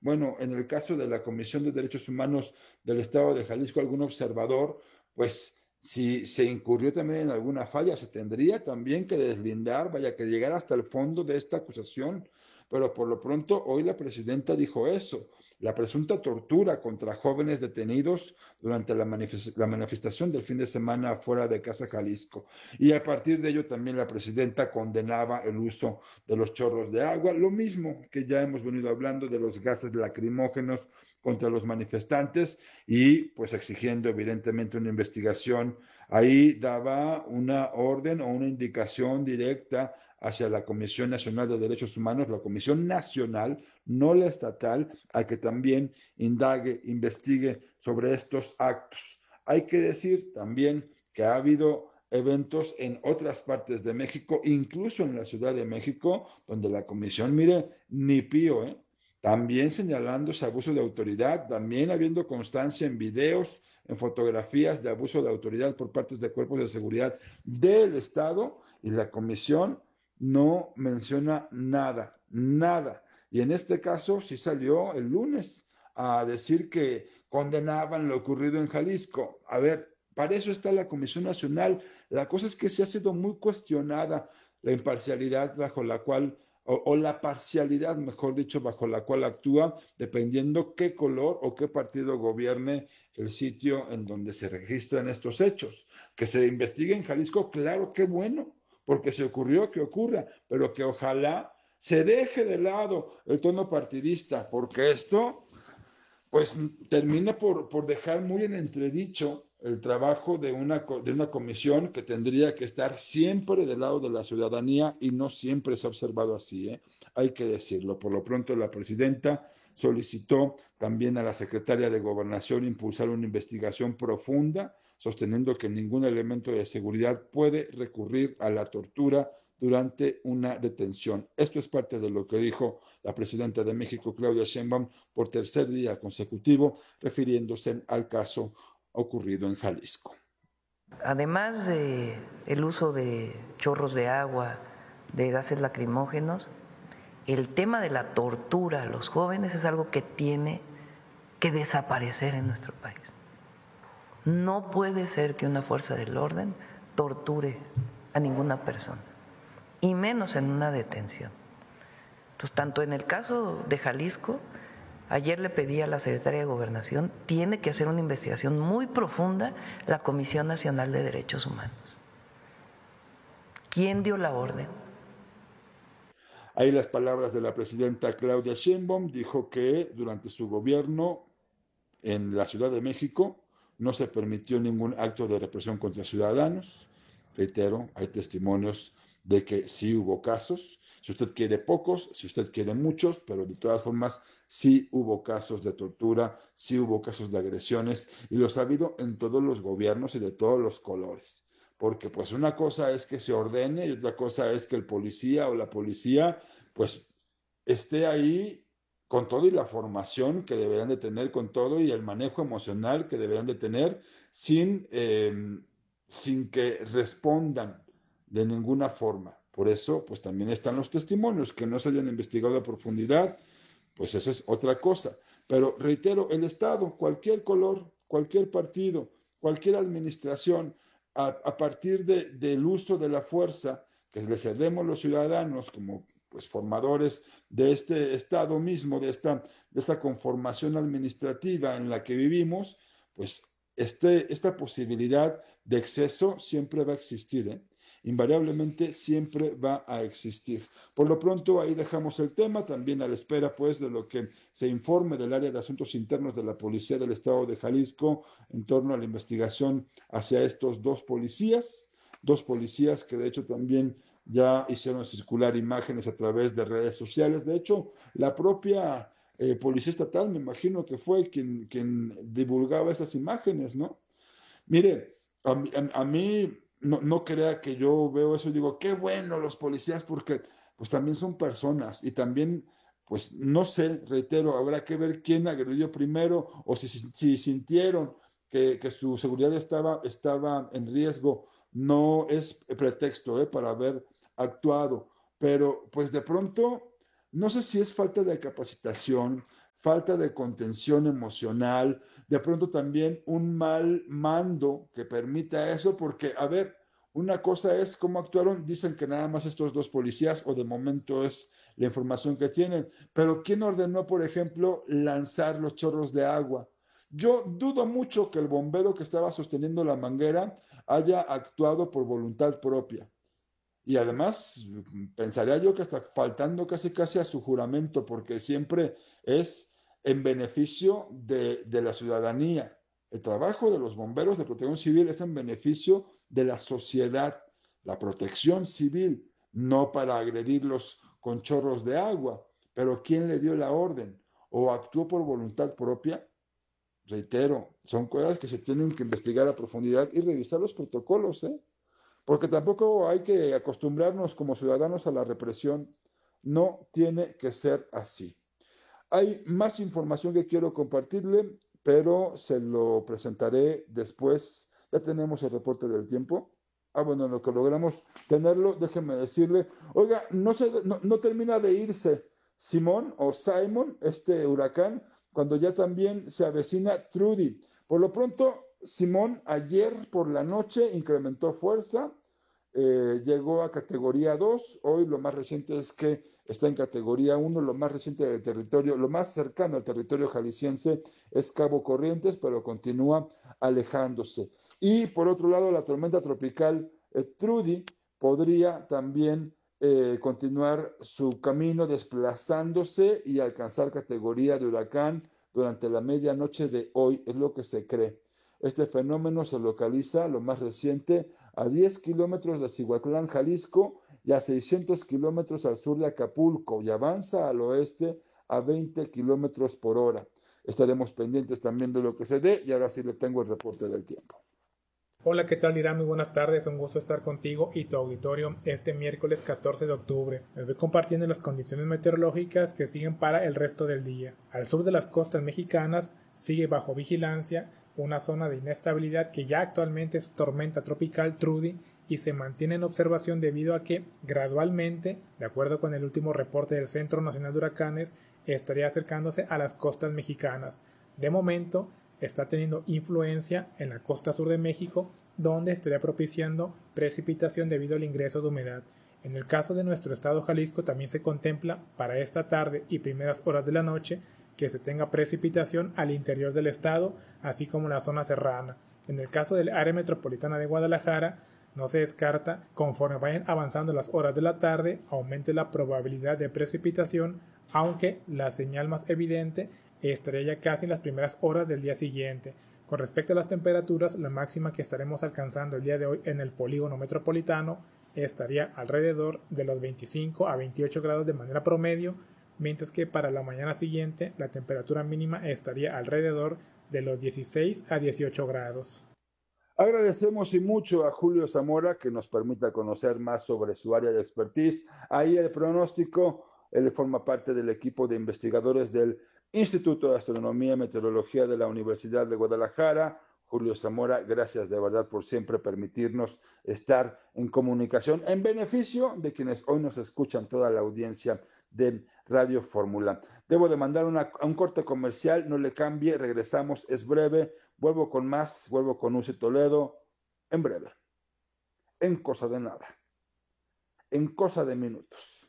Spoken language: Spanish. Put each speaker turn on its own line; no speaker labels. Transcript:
bueno, en el caso de la Comisión de Derechos Humanos del Estado de Jalisco, algún observador, pues si se incurrió también en alguna falla, se tendría también que deslindar, vaya, que llegar hasta el fondo de esta acusación. Pero por lo pronto, hoy la presidenta dijo eso. La presunta tortura contra jóvenes detenidos durante la manifestación del fin de semana fuera de Casa Jalisco. Y a partir de ello también la presidenta condenaba el uso de los chorros de agua, lo mismo que ya hemos venido hablando de los gases lacrimógenos contra los manifestantes y pues exigiendo evidentemente una investigación. Ahí daba una orden o una indicación directa hacia la Comisión Nacional de Derechos Humanos, la Comisión Nacional, no la estatal, a que también indague, investigue sobre estos actos. Hay que decir también que ha habido eventos en otras partes de México, incluso en la Ciudad de México, donde la comisión, mire, ni pío, también señalando ese abuso de autoridad, también habiendo constancia en videos, en fotografías de abuso de autoridad por parte de cuerpos de seguridad del Estado, y la comisión no menciona nada, nada. Y en este caso sí salió el lunes a decir que condenaban lo ocurrido en Jalisco. A ver, para eso está la Comisión Nacional. La cosa es que se ha sido muy cuestionada la imparcialidad bajo la cual, o la parcialidad, mejor dicho, bajo la cual actúa, dependiendo qué color o qué partido gobierne el sitio en donde se registran estos hechos. Que se investigue en Jalisco, claro, qué bueno, porque se ocurrió que ocurra, pero que ojalá se deje de lado el tono partidista, porque esto pues termina por dejar muy en entredicho el trabajo de una comisión que tendría que estar siempre del lado de la ciudadanía y no siempre se ha observado así, ¿eh? Hay que decirlo. Por lo pronto, la presidenta solicitó también a la secretaria de Gobernación impulsar una investigación profunda, sosteniendo que ningún elemento de seguridad puede recurrir a la tortura durante una detención. Esto es parte de lo que dijo la presidenta de México, Claudia Sheinbaum, por tercer día consecutivo, refiriéndose al caso ocurrido en Jalisco.
Además de el uso de chorros de agua, de gases lacrimógenos, el tema de la tortura a los jóvenes es algo que tiene que desaparecer en nuestro país. No puede ser que una fuerza del orden torture a ninguna persona, y menos en una detención. Entonces, tanto en el caso de Jalisco, ayer le pedí a la secretaria de Gobernación, tiene que hacer una investigación muy profunda la Comisión Nacional de Derechos Humanos. ¿Quién dio la orden?
Ahí las palabras de la presidenta Claudia Sheinbaum, dijo que durante su gobierno en la Ciudad de México no se permitió ningún acto de represión contra ciudadanos. Reitero, hay testimonios de que sí hubo casos. Si usted quiere pocos, si usted quiere muchos, pero de todas formas sí hubo casos de tortura, sí hubo casos de agresiones y los ha habido en todos los gobiernos y de todos los colores. Porque pues una cosa es que se ordene y otra cosa es que el policía o la policía pues esté ahí con todo y la formación que deberían de tener, con todo y el manejo emocional que deberían de tener, sin que respondan de ninguna forma. Por eso, pues también están los testimonios que no se hayan investigado a profundidad, pues esa es otra cosa. Pero reitero, el Estado, cualquier color, cualquier partido, cualquier administración, a partir del uso de la fuerza que le cedemos los ciudadanos como pues formadores de este Estado mismo, de esta conformación administrativa en la que vivimos, pues esta posibilidad de exceso siempre va a existir, ¿eh? Invariablemente siempre va a existir. Por lo pronto ahí dejamos el tema, también a la espera pues de lo que se informe del área de asuntos internos de la Policía del Estado de Jalisco en torno a la investigación hacia estos dos policías que de hecho también ya hicieron circular imágenes a través de redes sociales. De hecho, la propia Policía Estatal, me imagino que fue quien divulgaba esas imágenes, ¿no? Mire, a mí no crea que yo veo eso y digo, qué bueno los policías, porque pues también son personas y también, pues no sé, reitero, habrá que ver quién agredió primero o si sintieron que su seguridad estaba en riesgo. No es pretexto para haber actuado, pero pues de pronto, no sé si es falta de capacitación, falta de contención emocional, de pronto también un mal mando que permita eso, porque, a ver, una cosa es cómo actuaron, dicen que nada más estos dos policías, o de momento es la información que tienen, pero ¿quién ordenó, por ejemplo, lanzar los chorros de agua? Yo dudo mucho que el bombero que estaba sosteniendo la manguera haya actuado por voluntad propia. Y además, pensaría yo que está faltando casi casi a su juramento, porque siempre es en beneficio de la ciudadanía. El trabajo de los bomberos de protección civil es en beneficio de la sociedad, la protección civil, no para agredirlos con chorros de agua. Pero ¿quién le dio la orden? ¿O actuó por voluntad propia? Reitero, son cosas que se tienen que investigar a profundidad y revisar los protocolos, ¿eh? Porque tampoco hay que acostumbrarnos como ciudadanos a la represión. No tiene que ser así. Hay más información que quiero compartirle, pero se lo presentaré después. Ya tenemos el reporte del tiempo. Bueno, en lo que logramos tenerlo, déjenme decirle, oiga, no termina de irse Simón o Simon, este huracán, cuando ya también se avecina Trudy. Por lo pronto, Simón ayer por la noche incrementó fuerza, llegó a categoría 2, hoy lo más reciente es que está en categoría 1, lo más reciente del territorio, lo más cercano al territorio jalisciense es Cabo Corrientes, pero continúa alejándose. Y por otro lado, la tormenta tropical Trudy podría también continuar su camino desplazándose y alcanzar categoría de huracán durante la medianoche de hoy, es lo que se cree. Este fenómeno se localiza, lo más reciente, a 10 kilómetros de Cihuatlán, Jalisco, y a 600 kilómetros al sur de Acapulco, y avanza al oeste a 20 kilómetros por hora. Estaremos pendientes también de lo que se dé, y ahora sí le tengo el reporte del tiempo.
Hola, ¿qué tal, Irán? Muy buenas tardes, un gusto estar contigo y tu auditorio este miércoles 14 de octubre. Les voy compartiendo las condiciones meteorológicas que siguen para el resto del día. Al sur de las costas mexicanas sigue bajo vigilancia una zona de inestabilidad que ya actualmente es tormenta tropical Trudy y se mantiene en observación debido a que gradualmente, de acuerdo con el último reporte del Centro Nacional de Huracanes, estaría acercándose a las costas mexicanas. De momento, está teniendo influencia en la costa sur de México, donde estaría propiciando precipitación debido al ingreso de humedad. En el caso de nuestro estado Jalisco también se contempla para esta tarde y primeras horas de la noche que se tenga precipitación al interior del estado, así como en la zona serrana. En el caso del área metropolitana de Guadalajara, no se descarta, conforme vayan avanzando las horas de la tarde, aumente la probabilidad de precipitación, aunque la señal más evidente estaría ya casi en las primeras horas del día siguiente. Con respecto a las temperaturas, la máxima que estaremos alcanzando el día de hoy en el polígono metropolitano estaría alrededor de los 25 a 28 grados de manera promedio, mientras que para la mañana siguiente la temperatura mínima estaría alrededor de los 16 a 18 grados.
Agradecemos y mucho a Julio Zamora que nos permita conocer más sobre su área de expertise. Ahí el pronóstico, él forma parte del equipo de investigadores del Instituto de Astronomía y Meteorología de la Universidad de Guadalajara. Julio Zamora, gracias de verdad por siempre permitirnos estar en comunicación en beneficio de quienes hoy nos escuchan, toda la audiencia de Radio Fórmula. Debo de mandar un corte comercial, no le cambie, regresamos, es breve, vuelvo con más, vuelvo con UC Toledo, en breve, en cosa de nada, en cosa de minutos.